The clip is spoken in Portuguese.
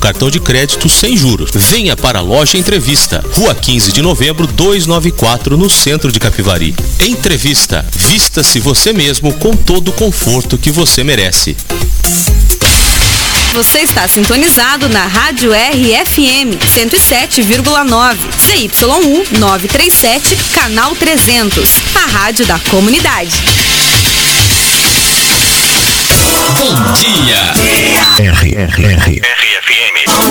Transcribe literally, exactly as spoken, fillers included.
cartão de crédito sem juros. Venha para a Loja Entrevista, Rua quinze de novembro, duzentos e noventa e quatro, no centro de Capivari. Entrevista. Vista-se você mesmo com todo o conforto que você merece. Você está sintonizado na Rádio R F M cento e sete vírgula nove, C Y um novecentos e trinta e sete, canal trezentos, a rádio da comunidade. Bom dia. R R R R F M.